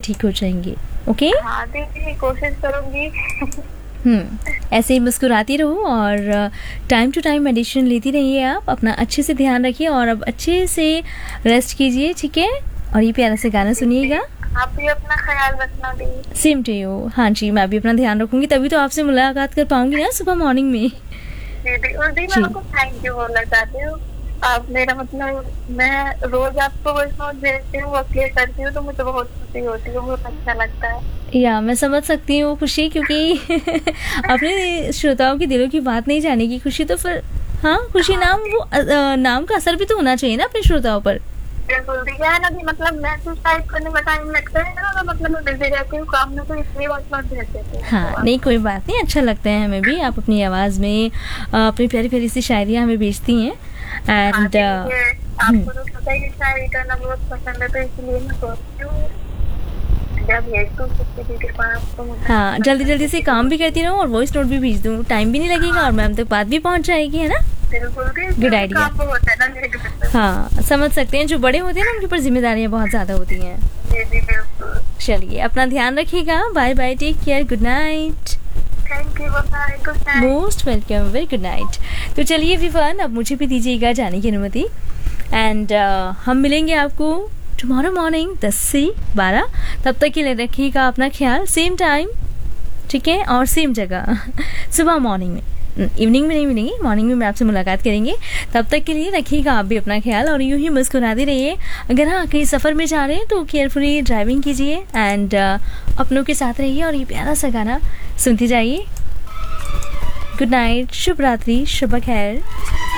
ठीक हो जाएंगे। ओके। हाँ दीदी, कोशिश करूंगी। ऐसे ही मुस्कुराती रहो और टाइम टू टाइम मेडिसिन लेती रहिए। आप अपना अच्छे से ध्यान रखिए और अब अच्छे से रेस्ट कीजिए, ठीक है? और ये प्यारा से गाना सुनिएगा। आप भी अपना ख्याल रखना दी। Same to you. हाँ जी, मैं भी अपना ध्यान रखूंगी, तभी तो आपसे मुलाकात कर पाऊंगी ना सुबह मॉर्निंग में। दीदी और दी मैं आपको थैंक यू बोलना चाहती हूँ। आप मेरा मतलब, मैं रोज आपको वॉइस नोट भेजती हूँ, वो क्लियर करती हूँ, तो मुझे बहुत खुशी होती है, बहुत अच्छा लगता है। या मैं समझ सकती हूँ खुशी, क्योंकि अपने श्रोताओं के दिलों की बात नहीं जाने की खुशी, तो फिर हाँ खुशी नाम वो नाम का असर भी तो होना चाहिए ना अपने श्रोताओं पर। बिल्कुल दी, क्या है ना कि मतलब मैसेज टाइप करने में टाइम लगता है ना, तो मतलब मैं बिजी रहती हूँ काम में, तो इसलिए वॉइस नोट भेज देती हूँ। हाँ नहीं कोई बात नहीं, अच्छा लगता है हमें भी। आप अपनी आवाज़ में अपनी प्यारी प्यारी सी शायरियाँ हमें भेजती हैं। एंड आपको तो पता है कि शायरी करना बहुत पसंद है, तो इसलिए मैं सोचती हूँ जब भेज दूँ किसी के पास तो हाँ जल्दी जल्दी से काम भी करती रहूँ और वॉइस नोट भी भेज दूँ, टाइम भी नहीं लगेगा और मैम तक बात भी पहुँच जाएगी, है ना? Good idea. हाँ समझ सकते हैं, जो बड़े होते हैं ना उनके ऊपर जिम्मेदारियाँ बहुत ज़्यादा होती हैं। चलिए अपना ध्यान रखिएगा, bye bye, take care, good night. Thank you, bye, good night. Most welcome, very good night. तो चलिए एवरीवन, अब मुझे भी दीजिएगा जाने की अनुमति एंड हम मिलेंगे आपको टुमारो मॉर्निंग 10 से 12। तब तक के लिए रखिएगा अपना ख्याल, सेम टाइम ठीक है और सेम जगह सुबह मॉर्निंग में, इवनिंग में नहीं मिलेंगी, मॉर्निंग में मैं आपसे मुलाकात करेंगे। तब तक के लिए रखिएगा आप भी अपना ख्याल और यूं ही मुस्कुराते रहिए। अगर हाँ कहीं सफ़र में जा रहे हैं तो केयरफुली ड्राइविंग कीजिए एंड अपनों के साथ रहिए और ये प्यारा सा गाना सुनते जाइए। गुड नाइट, शुभ रात्रि, शुभ खैर।